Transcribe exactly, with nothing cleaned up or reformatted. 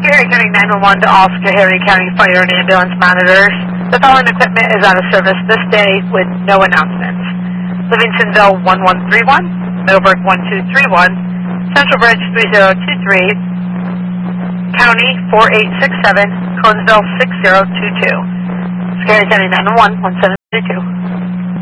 Schoharie County nine one one to all Schoharie County Fire and Ambulance monitors. The following equipment is out of service this day with no announcements. Livingstonville one one three one, Middleburg one two three one, Central Bridge three zero two three, County four eight six seven, Conesville six zero two two. Schoharie County nine one one, one seven two two.